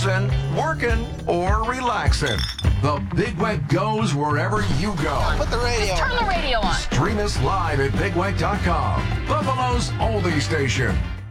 cruising, working, or relaxing. The Big Weg goes wherever you go. Put the radio Turn the radio on. Stream us live at bigweg.com. Buffalo's oldie station.